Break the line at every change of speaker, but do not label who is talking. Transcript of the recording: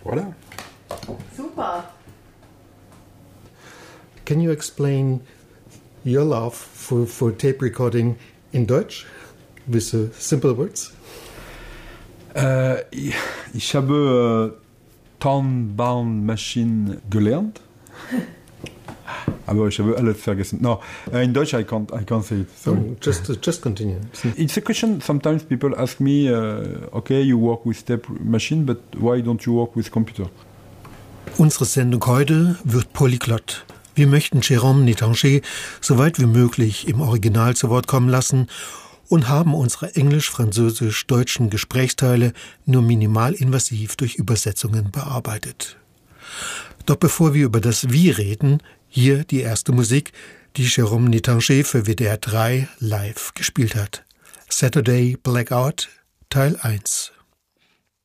Voilà.
Super.
Can you explain your love for tape recording in Deutsch with simple words?
Ich habe Tonbandmaschine gelernt. Aber ich habe alles vergessen. No, in Deutsch I can't say it.
So just continue.
It's a question. Sometimes people ask me, okay, you work with tape machine, but why don't you work with computer?
Unsere Sendung heute wird polyglott. Wir möchten Jérôme Nétanger so weit wie möglich im Original zu Wort kommen lassen und haben unsere englisch-französisch-deutschen Gesprächsteile nur minimalinvasiv durch Übersetzungen bearbeitet. Doch bevor wir über das Wie reden, hier die erste Musik, die Jérôme Nétanger für WDR 3 live gespielt hat. Saturday Blackout, Teil 1.